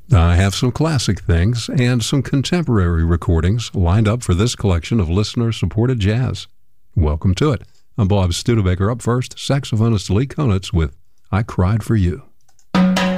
I have some classic things and some contemporary recordings lined up for this collection of listener-supported jazz. Welcome to it. I'm Bob Studebaker. Up first, saxophonist Lee Konitz with I Cried for You.